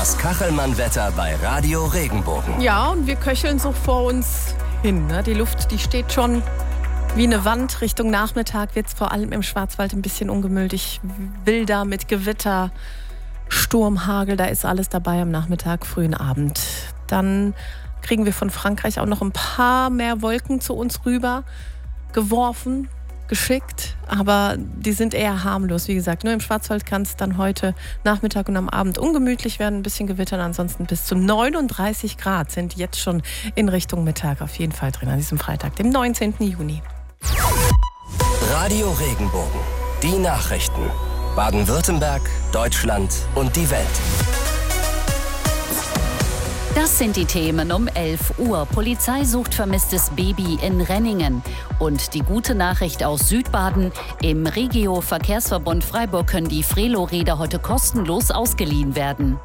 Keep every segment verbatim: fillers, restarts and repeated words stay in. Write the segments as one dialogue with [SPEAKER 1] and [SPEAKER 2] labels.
[SPEAKER 1] Das Kachelmann-Wetter bei Radio Regenbogen.
[SPEAKER 2] Ja, und wir köcheln so vor uns hin. Ne? Die Luft, die steht schon wie eine Wand. Richtung Nachmittag wird es vor allem im Schwarzwald ein bisschen ungemütlich. Wilder mit Gewitter, Sturm, Hagel, da ist alles dabei am Nachmittag, frühen Abend. Dann kriegen wir von Frankreich auch noch ein paar mehr Wolken zu uns rüber geworfen, geschickt, aber die sind eher harmlos. Wie gesagt, nur im Schwarzwald kann es dann heute Nachmittag und am Abend ungemütlich werden, ein bisschen gewittern. Ansonsten bis zu neununddreißig Grad sind jetzt schon in Richtung Mittag auf jeden Fall drin an diesem Freitag, dem neunzehnten Juni.
[SPEAKER 1] Radio Regenbogen, die Nachrichten. Baden-Württemberg, Deutschland und die Welt.
[SPEAKER 3] Das sind die Themen um elf Uhr. Polizei sucht vermisstes Baby in Renningen. Und die gute Nachricht aus Südbaden. Im Regio-Verkehrsverbund Freiburg können die Frelo-Räder heute kostenlos ausgeliehen werden.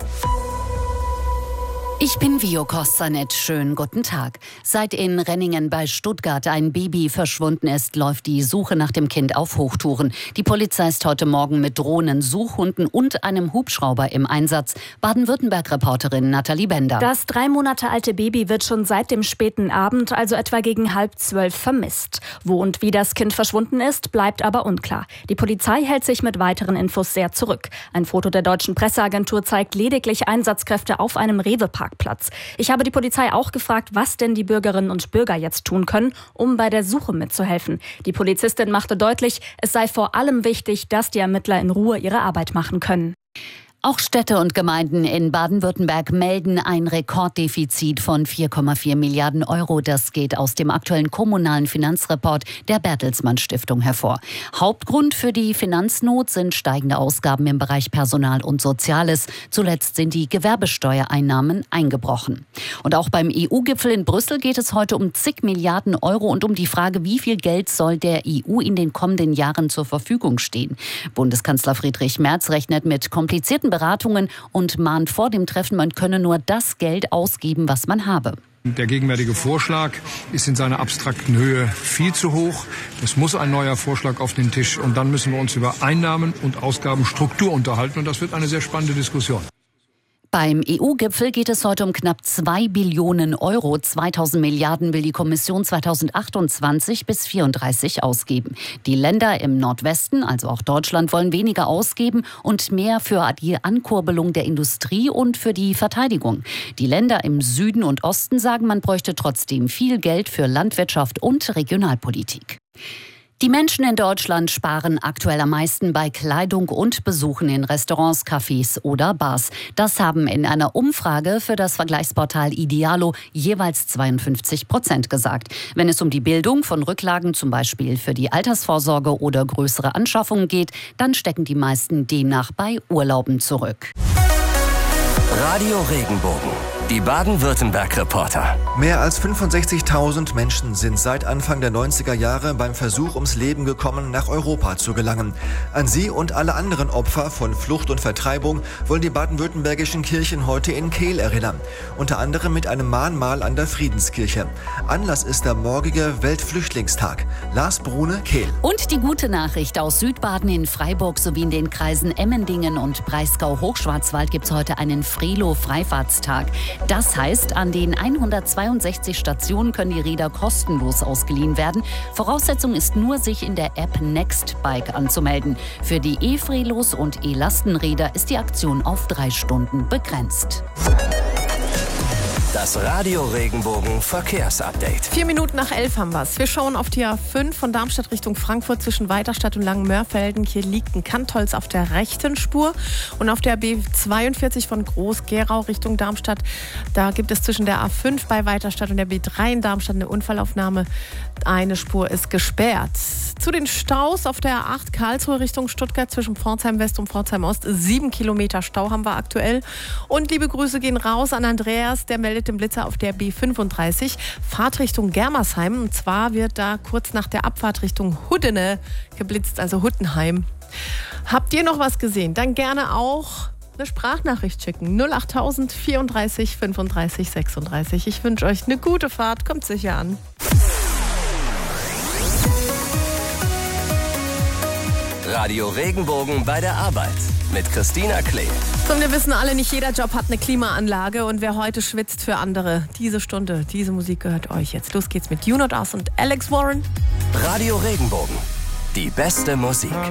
[SPEAKER 3] Ich bin Vio Kostanet. Schönen guten Tag. Seit in Renningen bei Stuttgart ein Baby verschwunden ist, läuft die Suche nach dem Kind auf Hochtouren. Die Polizei ist heute Morgen mit Drohnen, Suchhunden und einem Hubschrauber im Einsatz. Baden-Württemberg-Reporterin Nathalie Bender.
[SPEAKER 4] Das drei Monate alte Baby wird schon seit dem späten Abend, also etwa gegen halb zwölf, vermisst. Wo und wie das Kind verschwunden ist, bleibt aber unklar. Die Polizei hält sich mit weiteren Infos sehr zurück. Ein Foto der deutschen Presseagentur zeigt lediglich Einsatzkräfte auf einem Rewe-Park. Platz. Ich habe die Polizei auch gefragt, was denn die Bürgerinnen und Bürger jetzt tun können, um bei der Suche mitzuhelfen. Die Polizistin machte deutlich, es sei vor allem wichtig, dass die Ermittler in Ruhe ihre Arbeit machen können.
[SPEAKER 3] Auch Städte und Gemeinden in Baden-Württemberg melden ein Rekorddefizit von vier Komma vier Milliarden Euro. Das geht aus dem aktuellen kommunalen Finanzreport der Bertelsmann Stiftung hervor. Hauptgrund für die Finanznot sind steigende Ausgaben im Bereich Personal und Soziales. Zuletzt sind die Gewerbesteuereinnahmen eingebrochen. Und auch beim E U-Gipfel in Brüssel geht es heute um zig Milliarden Euro und um die Frage, wie viel Geld soll der E U in den kommenden Jahren zur Verfügung stehen. Bundeskanzler Friedrich Merz rechnet mit komplizierten Beratungen und mahnt vor dem Treffen, man könne nur das Geld ausgeben, was man habe.
[SPEAKER 5] Der gegenwärtige Vorschlag ist in seiner abstrakten Höhe viel zu hoch. Es muss ein neuer Vorschlag auf den Tisch und dann müssen wir uns über Einnahmen und Ausgabenstruktur unterhalten und das wird eine sehr spannende Diskussion.
[SPEAKER 3] Beim E U-Gipfel geht es heute um knapp zwei Billionen Euro. zweitausend Milliarden will die Kommission zweitausendachtundzwanzig bis vierunddreißig ausgeben. Die Länder im Nordwesten, also auch Deutschland, wollen weniger ausgeben und mehr für die Ankurbelung der Industrie und für die Verteidigung. Die Länder im Süden und Osten sagen, man bräuchte trotzdem viel Geld für Landwirtschaft und Regionalpolitik. Die Menschen in Deutschland sparen aktuell am meisten bei Kleidung und Besuchen in Restaurants, Cafés oder Bars. Das haben in einer Umfrage für das Vergleichsportal Idealo jeweils zweiundfünfzig Prozent gesagt. Wenn es um die Bildung von Rücklagen, zum Beispiel für die Altersvorsorge oder größere Anschaffungen geht, dann stecken die meisten demnach bei Urlauben zurück.
[SPEAKER 1] Radio Regenbogen, die Baden-Württemberg-Reporter.
[SPEAKER 6] Mehr als fünfundsechzigtausend Menschen sind seit Anfang der neunziger Jahre beim Versuch ums Leben gekommen, nach Europa zu gelangen. An sie und alle anderen Opfer von Flucht und Vertreibung wollen die baden-württembergischen Kirchen heute in Kehl erinnern. Unter anderem mit einem Mahnmal an der Friedenskirche. Anlass ist der morgige Weltflüchtlingstag. Lars Brune, Kehl.
[SPEAKER 3] Und die gute Nachricht aus Südbaden, in Freiburg sowie in den Kreisen Emmendingen und Breisgau-Hochschwarzwald gibt es heute einen Frelo-Freifahrtstag. Das heißt, an den hundertzweiundsechzig Stationen können die Räder kostenlos ausgeliehen werden. Voraussetzung ist nur, sich in der App Nextbike anzumelden. Für die E-Frelos und E-Lastenräder ist die Aktion auf drei Stunden begrenzt.
[SPEAKER 1] Das Radio Regenbogen Verkehrsupdate.
[SPEAKER 2] Vier Minuten nach elf haben wir es. Wir schauen auf die A fünf von Darmstadt Richtung Frankfurt zwischen Weiterstadt und Langenmörfelden. Hier liegt ein Kantholz auf der rechten Spur. Und auf der B zweiundvierzig von Groß-Gerau Richtung Darmstadt, da gibt es zwischen der A fünf bei Weiterstadt und der B drei in Darmstadt eine Unfallaufnahme. Eine Spur ist gesperrt. Zu den Staus auf der A acht Karlsruhe Richtung Stuttgart zwischen Pforzheim West und Pforzheim Ost. Sieben Kilometer Stau haben wir aktuell. Und liebe Grüße gehen raus an Andreas, der meldet den Blitzer auf der B fünfunddreißig. Fahrt Richtung Germersheim. Und zwar wird da kurz nach der Abfahrt Richtung Huddene geblitzt, also Huttenheim. Habt ihr noch was gesehen? Dann gerne auch eine Sprachnachricht schicken. null achttausend vierunddreißig fünfunddreißig sechsunddreißig. Ich wünsche euch eine gute Fahrt. Kommt sicher an.
[SPEAKER 1] Radio Regenbogen bei der Arbeit mit Christina Klee.
[SPEAKER 2] Und wir wissen alle, nicht jeder Job hat eine Klimaanlage und wer heute schwitzt für andere, diese Stunde, diese Musik gehört euch jetzt. Los geht's mit You Not Us und Alex Warren.
[SPEAKER 1] Radio Regenbogen, die beste Musik.